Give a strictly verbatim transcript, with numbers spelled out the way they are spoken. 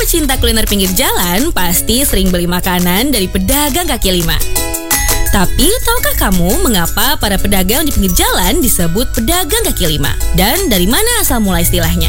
pecinta kuliner pinggir jalan pasti sering beli makanan dari pedagang kaki lima. Tapi tahukah kamu mengapa para pedagang di pinggir jalan disebut pedagang kaki lima? Dan dari mana asal mula istilahnya?